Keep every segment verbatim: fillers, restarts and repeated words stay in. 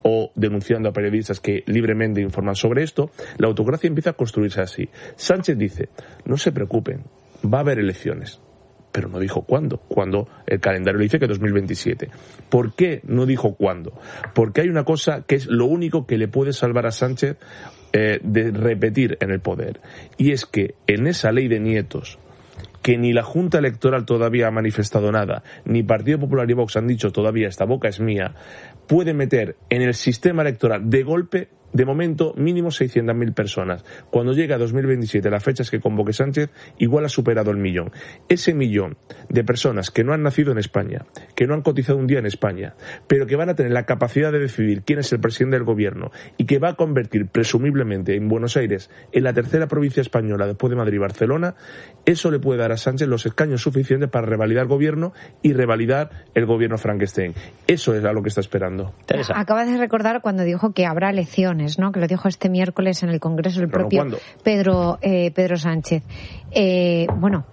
o denunciando a periodistas que libremente informan sobre esto, la autocracia empieza a construirse así. Sánchez dice, no se preocupen, va a haber elecciones. Pero no dijo cuándo, cuando el calendario le dice que dos mil veintisiete. ¿Por qué no dijo cuándo? Porque hay una cosa que es lo único que le puede salvar a Sánchez eh, de repetir en el poder. Y es que en esa ley de nietos, que ni la Junta Electoral todavía ha manifestado nada, ni Partido Popular y Vox han dicho todavía esta boca es mía, puede meter en el sistema electoral de golpe, de momento, mínimo seiscientas mil personas. Cuando llegue a dos mil veintisiete, las fechas que convoque Sánchez, igual ha superado el millón. Ese millón de personas que no han nacido en España, que no han cotizado un día en España, pero que van a tener la capacidad de decidir quién es el presidente del gobierno y que va a convertir, presumiblemente, en Buenos Aires en la tercera provincia española después de Madrid y Barcelona, eso le puede dar a Sánchez los escaños suficientes para revalidar el gobierno y revalidar el gobierno Frankenstein. Eso es a lo que está esperando. Teresa. Acabas de recordar cuando dijo que habrá elecciones, ¿no? Que lo dijo este miércoles en el Congreso el ¿Pero propio cuándo? Pedro eh, Pedro Sánchez. Eh, bueno,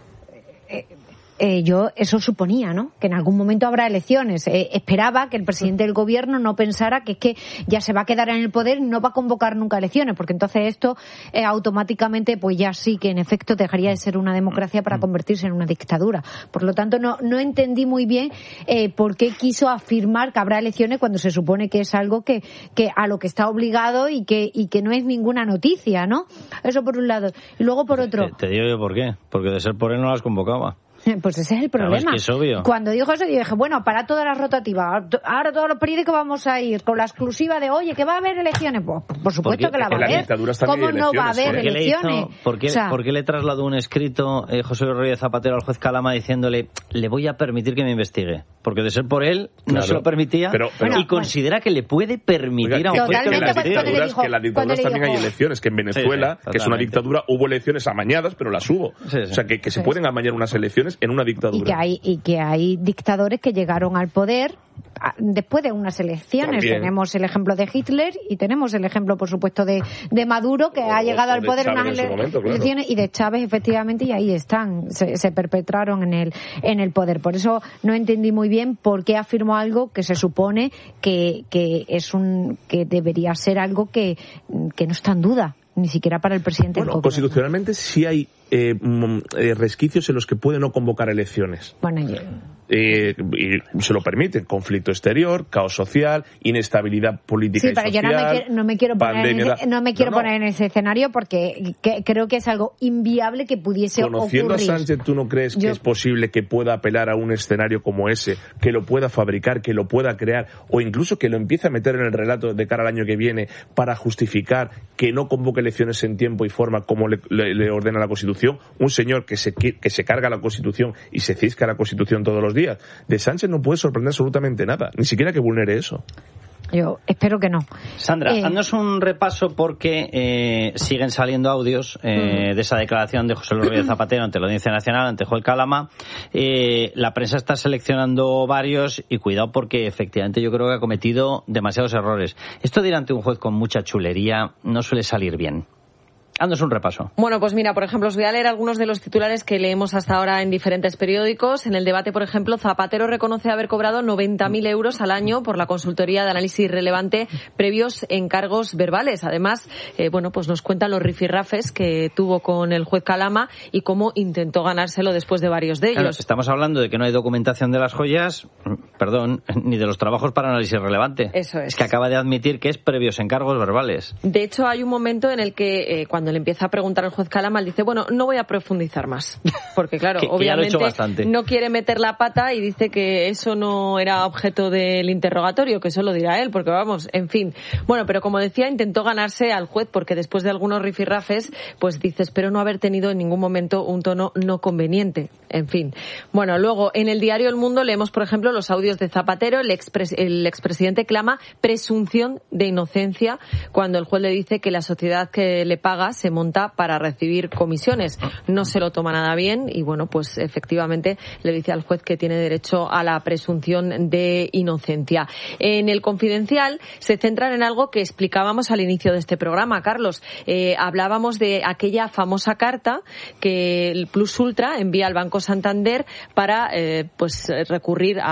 eh, eh, yo eso suponía, ¿no? Que en algún momento habrá elecciones. Eh, esperaba que el presidente del gobierno no pensara que es que ya se va a quedar en el poder y no va a convocar nunca elecciones, porque entonces esto eh, automáticamente, pues ya sí que en efecto dejaría de ser una democracia para convertirse en una dictadura. Por lo tanto, no no entendí muy bien eh, por qué quiso afirmar que habrá elecciones cuando se supone que es algo que que a lo que está obligado y que y que no es ninguna noticia, ¿no? Eso por un lado. Y luego por otro. Te, te digo yo por qué. Porque de ser por él no las convocaba. Pues ese es el problema. Claro, es que es obvio. Cuando dijo eso, yo dije, bueno, para todas las rotativas, ahora todos los periódicos vamos a ir con la exclusiva de, oye, que va a haber elecciones. Pues, por supuesto que la va a haber. ¿Cómo no va a haber ¿Por elecciones? Hizo, ¿por, qué, o sea, ¿Por qué le trasladó un escrito eh, José Luis Rodríguez Zapatero al juez Calama diciéndole, le voy a permitir que me investigue? Porque de ser por él, claro, no se lo permitía pero, pero, y bueno, considera que le puede permitir oiga, a un juez que, que en las investigue. dictaduras, que en las dictaduras también dijo, hay elecciones, que en Venezuela, sí, sí, que es una dictadura, hubo elecciones amañadas, pero las hubo. Sí, sí. O sea, que, que se Sí. pueden amañar unas elecciones en una dictadura. Y que hay, y que hay dictadores que llegaron al poder después de unas elecciones. También. Tenemos el ejemplo de Hitler y tenemos el ejemplo, por supuesto, de, de Maduro, que O- ha llegado o al de poder en Chávez unas en su ele- momento, claro. elecciones, y de Chávez, efectivamente, y ahí están, se, se perpetraron en el, en el poder. Por eso no entendí muy bien por qué afirmó algo que se supone que, que es un que debería ser algo que, que no está en duda, ni siquiera para el presidente Bueno, del gobierno. constitucionalmente sí hay eh, mm, eh, resquicios en los que puede no convocar elecciones. Bueno, yo... Eh, y se lo permite, conflicto exterior, caos social, inestabilidad política Sí, y pero social. yo no me quiero, no me quiero poner, en pandemia, ese, no me quiero no, no. poner en ese escenario porque que, creo que es algo inviable que pudiese Conociendo ocurrir. a Sánchez, ¿tú no crees Yo- que es posible que pueda apelar a un escenario como ese, que lo pueda fabricar, que lo pueda crear, o incluso que lo empiece a meter en el relato de cara al año que viene para justificar que no convoque elecciones en tiempo y forma como le, le, le ordena la Constitución? Un señor que se, que se carga la Constitución y se cisca la Constitución todos los días. De Sánchez no puede sorprender absolutamente nada, ni siquiera que vulnere eso. Yo espero que no. Sandra, Eh, haznos un repaso porque eh, siguen saliendo audios eh, Mm. de esa declaración de José Luis Rodríguez Zapatero ante la Audiencia Nacional, ante Juez Calama. Eh, la prensa está seleccionando varios y cuidado porque efectivamente yo creo que ha cometido demasiados errores. Esto de ir ante un juez con mucha chulería no suele salir bien. Haznos un repaso. Bueno, pues mira, por ejemplo, os voy a leer algunos de los titulares que leemos hasta ahora en diferentes periódicos. En el debate, por ejemplo, Zapatero reconoce haber cobrado noventa mil euros al año por la consultoría de análisis relevante previos encargos verbales. Además, eh, bueno, pues nos cuentan los rifirrafes que tuvo con el juez Calama y cómo intentó ganárselo después de varios de ellos. Claro, estamos hablando de que no hay documentación de las joyas, perdón, ni de los trabajos para análisis relevante. Eso es. Es que acaba de admitir que es previos encargos verbales. De hecho, hay un momento en el que eh, cuando le empieza a preguntar al juez Calama, él dice, bueno, no voy a profundizar más. Porque, claro, Que- que ya lo he obviamente hecho bastante. no quiere meter la pata y dice que eso no era objeto del interrogatorio, que eso lo dirá él, porque vamos, en fin. Bueno, pero como decía, intentó ganarse al juez porque después de algunos rifirrafes, pues dice, espero no haber tenido en ningún momento un tono no conveniente. En fin. Bueno, luego, en el diario El Mundo leemos, por ejemplo, los audios de Zapatero. El, expres- el expresidente clama presunción de inocencia cuando el juez le dice que la sociedad que le paga se monta para recibir comisiones. No se lo toma nada bien y, bueno, pues efectivamente le dice al juez que tiene derecho a la presunción de inocencia. En el Confidencial se centran en algo que explicábamos al inicio de este programa, Carlos. Eh, hablábamos de aquella famosa carta que el Plus Ultra envía al Banco Santander para eh, pues recurrir a un préstamo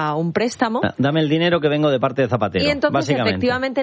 préstamo. Dame el dinero que vengo de parte de Zapatero, y entonces, básicamente. efectivamente,